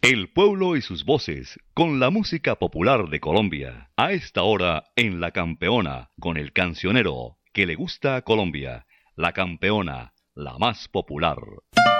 El pueblo y sus voces, con la música popular de Colombia. A esta hora en La Campeona, con el cancionero que le gusta a Colombia. La Campeona, la más popular.